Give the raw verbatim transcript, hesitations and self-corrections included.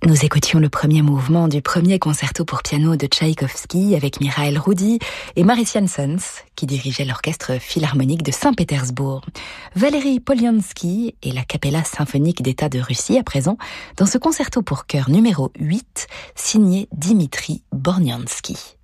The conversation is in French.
Nous écoutions le premier mouvement du premier concerto pour piano de Tchaïkovski avec Mikhail Roudy et Marysian Sons, qui dirigeait l'orchestre philharmonique de Saint-Pétersbourg. Valéry Polyansky et la Capella symphonique d'État de Russie à présent dans ce concerto pour chœur numéro huit, signé Dimitri Borniansky.